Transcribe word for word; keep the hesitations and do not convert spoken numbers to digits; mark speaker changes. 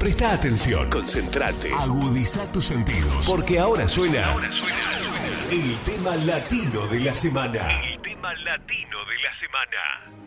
Speaker 1: Presta atención, concentrate, agudiza tus sentidos, porque ahora suena, ahora suena el tema latino de la semana. El tema latino de la semana.